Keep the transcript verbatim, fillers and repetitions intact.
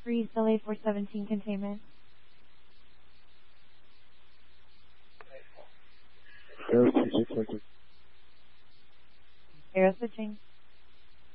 three, still A four seventeen containment. Aero switching. Aero switching.